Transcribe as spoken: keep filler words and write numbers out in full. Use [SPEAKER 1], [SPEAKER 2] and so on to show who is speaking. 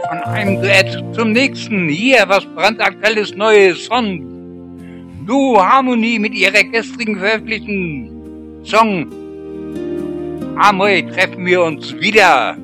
[SPEAKER 1] Von einem Duett zum nächsten. Hier was brandaktuelles Neues von Duo Harmonie mit ihrer gestrigen veröffentlichten Song Amoi treffen wir uns wieder.